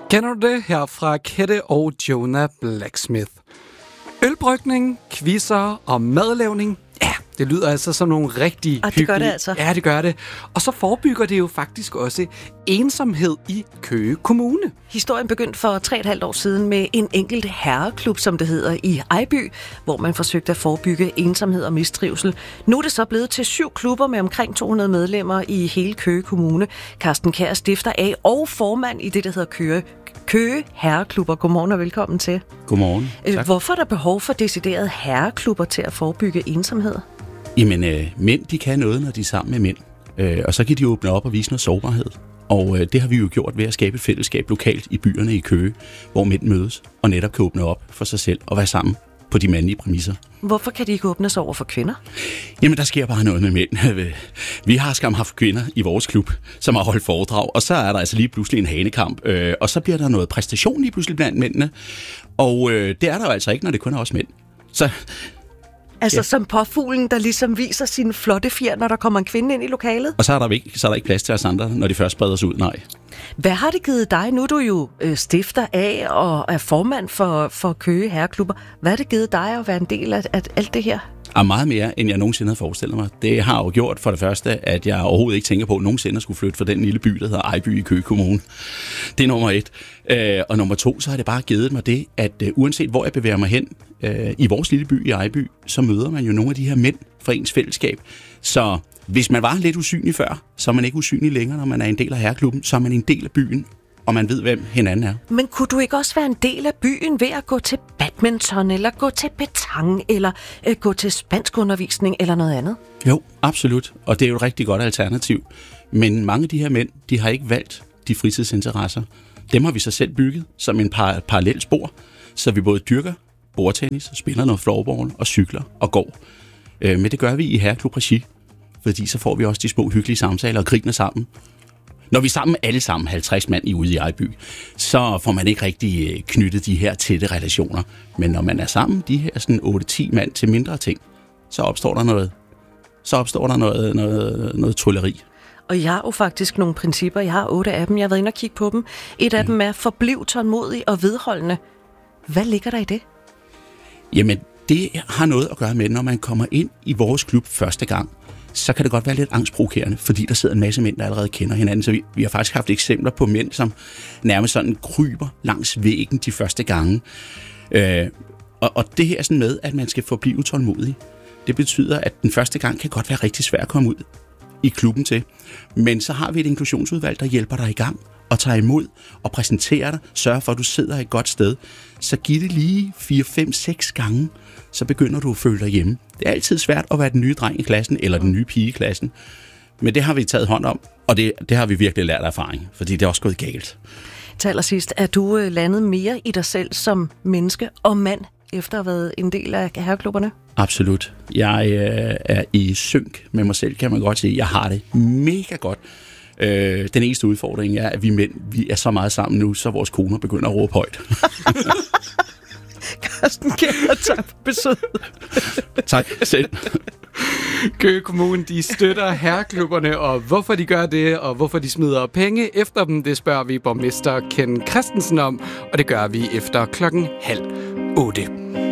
Kender du det her fra Kette og Jonah Blacksmith? Ølbrygning, quizzer og madlavning. Ja, det lyder altså som nogle rigtig hyggelige... Og det gør det altså. Ja, det gør det. Og så forebygger det jo faktisk også ensomhed i Køge Kommune. Historien begyndte for 3,5 år siden med en enkelt herreklub, som det hedder, i Ejby, hvor man forsøgte at forebygge ensomhed og mistrivsel. Nu er det så blevet til 7 klubber med omkring 200 medlemmer i hele Køge Kommune. Carsten Kjær stifter af og formand i det, der hedder Køge Herreklubber. Godmorgen og velkommen til. Godmorgen. Tak. Hvorfor er der behov for deciderede herreklubber til at forebygge ensomhed? Jamen, mænd de kan noget, når de er sammen med mænd. Og så kan de åbne op og vise noget sårbarhed. Og det har vi jo gjort ved at skabe et fællesskab lokalt i byerne i Køge, hvor mænd mødes og netop kan åbne op for sig selv og være sammen på de mandlige præmisser. Hvorfor kan de ikke åbnes over for kvinder? Jamen, der sker bare noget med mænd. Vi har skam haft kvinder i vores klub, som har holdt foredrag, og så er der altså lige pludselig en hanekamp, og så bliver der noget præstation lige pludselig blandt mændene, og det er der jo altså ikke, når det kun er os mænd. Så... Altså som påfuglen, der ligesom viser sine flotte fjer, når der kommer en kvinde ind i lokalet? Og så er der ikke plads til os andre, når de først spreder sig ud, nej. Hvad har det givet dig? Nu er du jo stifter af og er formand for Køge Herreklubber. Hvad har det givet dig at være en del af alt det her? Og meget mere, end jeg nogensinde havde forestillet mig. Det har jo gjort for det første, at jeg overhovedet ikke tænker på, at nogensinde skulle flytte fra den lille by, der hedder Ejby i Køge Kommune. Det er nummer 1. Og nummer 2, så har det bare givet mig det, at uanset hvor jeg bevæger mig hen i vores lille by i Ejby, så møder man jo nogle af de her mænd fra ens fællesskab. Så hvis man var lidt usynlig før, så er man ikke usynlig længere, når man er en del af herreklubben, så er man en del af byen, og man ved, hvem hinanden er. Men kunne du ikke også være en del af byen ved at gå til badminton, eller gå til petang, eller gå til spanskundervisning, eller noget andet? Jo, absolut. Og det er jo et rigtig godt alternativ. Men mange af de her mænd, de har ikke valgt de fritidsinteresser. Dem har vi så selv bygget som en parallel spor, så vi både dyrker bordtennis, spiller noget floorball og cykler og går. Men det gør vi i herreklub regi, fordi så får vi også de små hyggelige samtaler og griner sammen. Når vi er sammen alle sammen 50 mand ude i Ejby, så får man ikke rigtig knyttet de her tætte relationer. Men når man er sammen, de her sådan 8-10 mand til mindre ting, så opstår der noget trylleri. Og jeg har jo faktisk nogle principper. Jeg har 8 af dem. Jeg har været inde og kigge på dem. Et af dem er forbliv tålmodig og vedholdende. Hvad ligger der i det? Jamen, det har noget at gøre med, når man kommer ind i vores klub første gang, så kan det godt være lidt angstprovokerende, fordi der sidder en masse mænd, der allerede kender hinanden. Så vi har faktisk haft eksempler på mænd, som nærmest sådan kryber langs væggen de første gange. Og det her sådan med, at man skal forblive tålmodig, det betyder, at den første gang kan godt være rigtig svært at komme ud i klubben til. Men så har vi et inklusionsudvalg, der hjælper dig i gang og tager imod og præsenterer dig, sørger for, at du sidder et godt sted. Så giv det lige 4, 5, 6 gange, så begynder du at føle dig hjemme. Det er altid svært at være den nye dreng i klassen, eller den nye pige i klassen. Men det har vi taget hånd om, og det har vi virkelig lært af erfaring, fordi det er også gået galt. Til allersidst, er du landet mere i dig selv som menneske og mand, efter at have været en del af herreklubberne? Absolut. Jeg er i synk med mig selv, kan man godt sige. Jeg har det mega godt. Den eneste udfordring er, at vi mænd, vi er så meget sammen nu, så vores koner begynder at råbe højt. Carsten Kjær, tak for besøget. Tak selv. Køge Kommune, de støtter herreklubberne, og hvorfor de gør det, og hvorfor de smider penge efter dem, det spørger vi borgmester Ken Christensen om, og det gør vi efter 7:30.